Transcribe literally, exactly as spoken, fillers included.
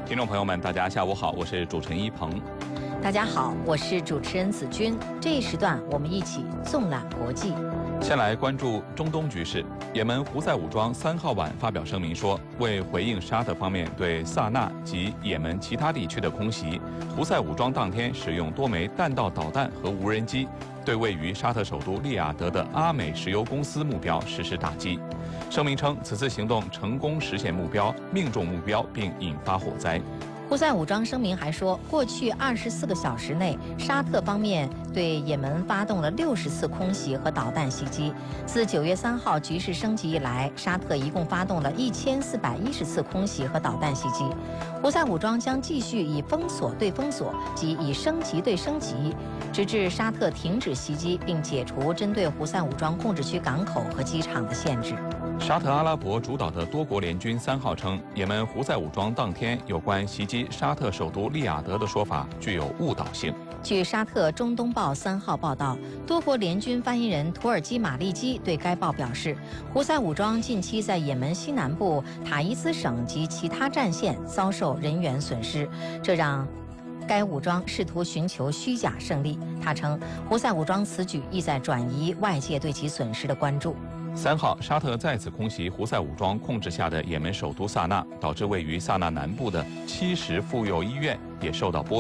听众朋友们，大家下午好，我是主持人一鹏。 大家好，我是主持人子君。这一时段，我们一起纵览国际。 先来关注中东局势。也门胡塞武装三号晚发表声明说，为回应沙特方面对萨那及也门其他地区的空袭，胡塞武装当天使用多枚弹道导弹和无人机，对位于沙特首都利雅得的阿美石油公司目标实施打击。声明称，此次行动成功实现目标，命中目标，并引发火灾。 胡塞武装声明还说，过去二十四个小时内，沙特方面对也门发动了六十次空袭和导弹袭击。自九月三号局势升级以来，沙特一共发动了一千四百一十次空袭和导弹袭击。胡塞武装将继续以封锁对封锁及以升级对升级，直至沙特停止袭击并解除针对胡塞武装控制区港口和机场的限制。 沙特阿拉伯主导的多国联军三号称，也门胡塞武装当天有关袭击沙特首都利雅得的说法具有误导性。 据沙特中东报三号报道，多国联军发言人土耳其马利基对该报表示，胡塞武装近期在也门西南部塔伊兹省及其他战线遭受人员损失，这让该武装试图寻求虚假胜利。他称，胡塞武装此举意在转移外界对其损失的关注。 三号，沙特再次空袭胡塞武装控制下的也门首都萨那，导致位于萨那南部的七十妇幼医院也受到波及。